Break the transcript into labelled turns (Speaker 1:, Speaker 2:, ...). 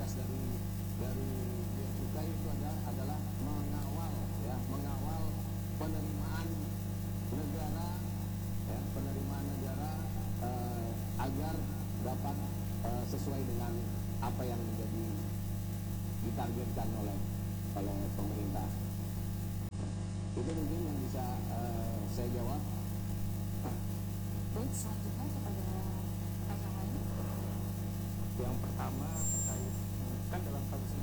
Speaker 1: tugas dari Bea Cukai itu adalah mengawal, ya, mengawal penerimaan negara, ya, penerimaan negara agar dapat sesuai dengan apa yang menjadi ditargetkan oleh pemerintah. Itu mungkin yang bisa saya jawab.
Speaker 2: Baik, selanjutnya kepada pertanyaan lain.
Speaker 3: Yang pertama terkait kan dalam kasus